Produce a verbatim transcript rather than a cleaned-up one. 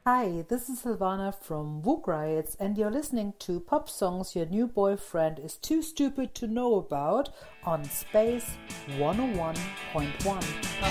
Hi, this is Silvana from Wook Riots, and you're listening to Pop Songs Your New Boyfriend is Too Stupid to Know About on Space one oh one point one.